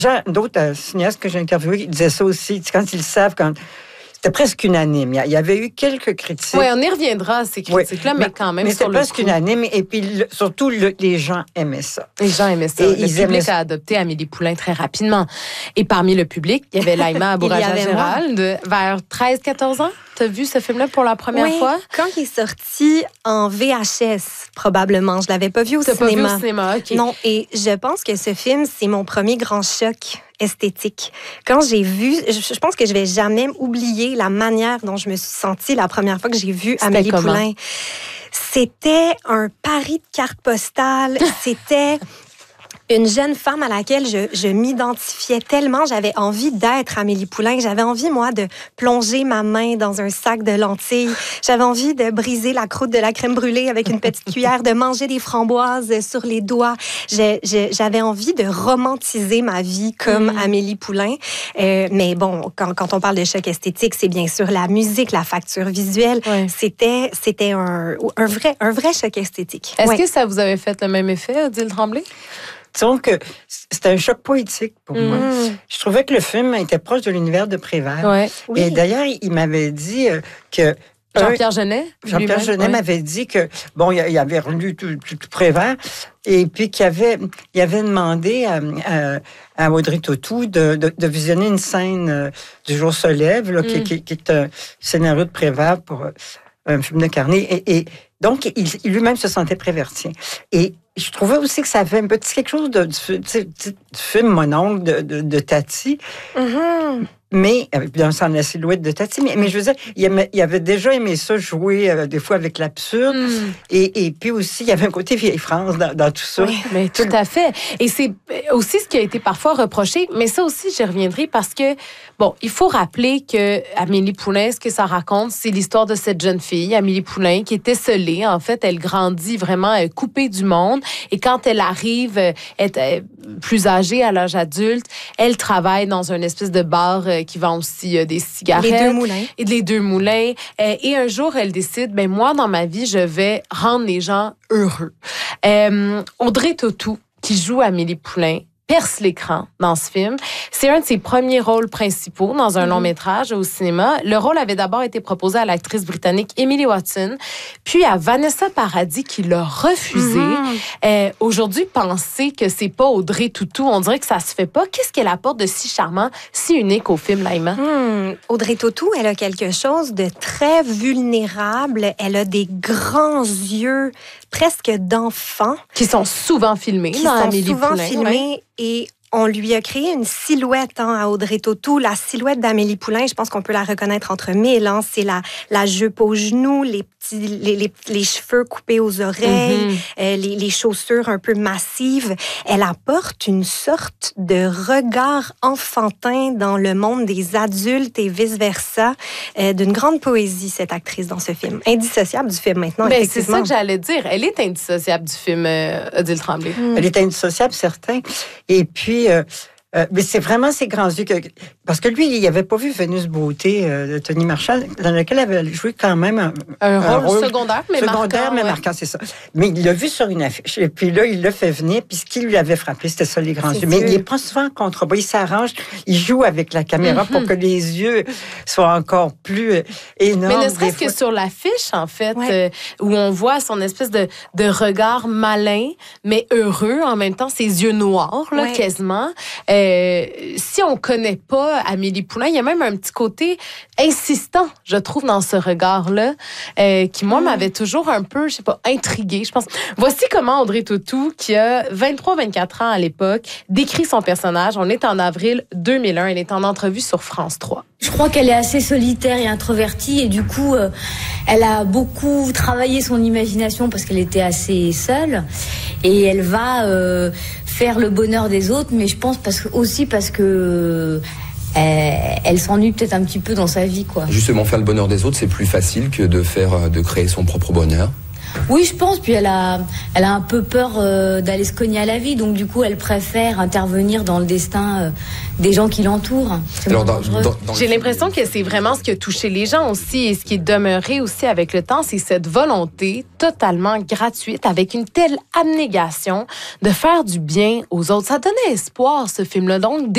D'autres cinéastes que j'ai interviewés qui disaient ça aussi, quand ils savent, c'était presque unanime. Il y avait eu quelques critiques. Oui, on y reviendra à ces critiques-là, mais quand même, mais sur le coup. c'était presque unanime. Et puis, surtout, les gens aimaient ça. Les gens aimaient ça. Et le public a adopté Amélie Poulain très rapidement. Et parmi le public, il y avait Laïma Abouraja-Gérald, vers 13-14 ans. Tu as vu ce film-là pour la première fois? Quand il est sorti en VHS, probablement. Je ne l'avais pas vu au cinéma. Pas vu au cinéma, OK. Non, et je pense que ce film, c'est mon premier grand choc esthétique. Quand j'ai vu, je pense que je vais jamais oublier la manière dont je me suis sentie la première fois que j'ai vu Amélie Poulain. C'était un pari de carte postale. C'était une jeune femme à laquelle je m'identifiais tellement. J'avais envie d'être Amélie Poulain. J'avais envie, moi, de plonger ma main dans un sac de lentilles. J'avais envie de briser la croûte de la crème brûlée avec une petite cuillère, de manger des framboises sur les doigts. J'avais envie de romantiser ma vie comme Amélie Poulain. Mais bon, quand on parle de choc esthétique, c'est bien sûr la musique, la facture visuelle. Ouais. C'était un vrai choc esthétique. Est-ce que ça vous avait fait le même effet, Odile Tremblay? Disons que c'était un choc poétique pour moi. Je trouvais que le film était proche de l'univers de Prévert. Ouais. Et d'ailleurs, il m'avait dit que... Jean-Pierre Jeunet? Jean-Pierre Jeunet m'avait dit que, bon, il avait relu tout Prévert, et puis qu'il avait demandé à Audrey Tautou de visionner une scène du jour se lève, là, qui est un scénario de Prévert pour un film de Carnet. Et donc, il lui-même se sentait prévertien. Et je trouvais aussi que ça avait un petit quelque chose du film Mon oncle de Tati. Mais, dans la silhouette de Tati, mais je veux dire, il avait déjà aimé ça, jouer des fois avec l'absurde. Et puis aussi, il y avait un côté vieille France dans tout ça. Oui, mais tout à fait. Et c'est aussi ce qui a été parfois reproché, mais ça aussi, j'y reviendrai parce que, bon, il faut rappeler que Amélie Poulain, ce que ça raconte, c'est l'histoire de cette jeune fille, Amélie Poulain, qui est esseulée. En fait, elle grandit vraiment coupée du monde. Et quand elle arrive, est plus âgée, à l'âge adulte, elle travaille dans une espèce de bar qui vend aussi des cigarettes. Les Deux Moulins. Et les Deux Moulins. Et un jour, elle décide, moi, dans ma vie, je vais rendre les gens heureux. Audrey Tautou, qui joue Amélie Poulain, perce l'écran dans ce film. C'est un de ses premiers rôles principaux dans un long-métrage au cinéma. Le rôle avait d'abord été proposé à l'actrice britannique Emily Watson, puis à Vanessa Paradis qui l'a refusé. Aujourd'hui, penser que c'est pas Audrey Tautou, on dirait que ça se fait pas. Qu'est-ce qu'elle apporte de si charmant, si unique au film, Laïma? Audrey Tautou, elle a quelque chose de très vulnérable. Elle a des grands yeux presque d'enfant. Qui sont souvent filmés dans Amélie Poulain. Et on lui a créé une silhouette à Audrey Tautou. La silhouette d'Amélie Poulain, je pense qu'on peut la reconnaître entre mille. C'est la jupe aux genoux, les cheveux coupés aux oreilles, les chaussures un peu massives. Elle apporte une sorte de regard enfantin dans le monde des adultes et vice-versa. D'une grande poésie, cette actrice dans ce film. Indissociable du film maintenant, effectivement. C'est ça que j'allais dire. Elle est indissociable du film, Odile Tremblay. Elle est indissociable, certain. Et puis, mais c'est vraiment ses grands yeux. Parce que lui, il n'avait pas vu Vénus Beauté de Tony Marshall, dans lequel elle avait joué quand même un rôle secondaire, mais marquant, c'est ça. Mais il l'a vu sur une affiche. Et puis là, il l'a fait venir. Puis ce qui lui avait frappé, c'était ça, les grands yeux. Mais il n'est pas souvent en contrebas. Il s'arrange. Il joue avec la caméra pour que les yeux soient encore plus énormes. Mais ne serait-ce que sur l'affiche, en fait, où on voit son espèce de regard malin, mais heureux, en même temps, ses yeux noirs, là, quasiment. Si on ne connaît pas Amélie Poulain, il y a même un petit côté insistant, je trouve, dans ce regard-là, qui, moi, m'avait toujours un peu, je sais pas, intriguée, je pense. Voici comment Audrey Tautou, qui a 23-24 ans à l'époque, décrit son personnage. On est en avril 2001. Elle est en entrevue sur France 3. Je crois qu'elle est assez solitaire et introvertie et du coup, elle a beaucoup travaillé son imagination parce qu'elle était assez seule et elle va faire le bonheur des autres, mais je pense parce que elle s'ennuie peut-être un petit peu dans sa vie, quoi. Justement, faire le bonheur des autres, c'est plus facile que de créer son propre bonheur. Oui, je pense. Puis elle a un peu peur d'aller se cogner à la vie, donc du coup, elle préfère intervenir dans le destin des gens qui l'entourent. J'ai l'impression que c'est vraiment ce qui a touché les gens aussi et ce qui est demeuré aussi avec le temps, c'est cette volonté totalement gratuite, avec une telle abnégation de faire du bien aux autres. Ça donnait espoir, ce film-là. Donc,